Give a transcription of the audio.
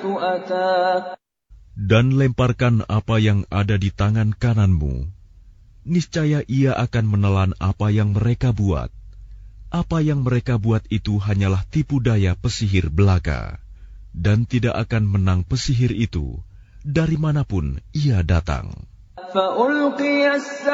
Dan lemparkan apa yang ada di tangan kananmu. Niscaya ia akan menelan apa yang mereka buat. Apa yang mereka buat itu hanyalah tipu daya pesihir belaka, dan tidak akan menang pesihir itu dari manapun ia datang.